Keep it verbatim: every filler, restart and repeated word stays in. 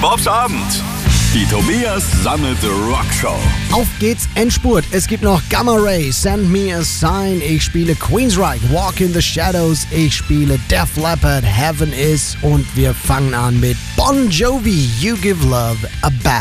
Bobs Abend. Die Tobias Sammelte Rockshow. Auf geht's, Endspurt. Es gibt noch Gamma Ray, Send Me a Sign. Ich spiele Queensryche, Walk in the Shadows. Ich spiele Def Leppard, Heaven Is. Und wir fangen an mit Bon Jovi, You Give Love a Bad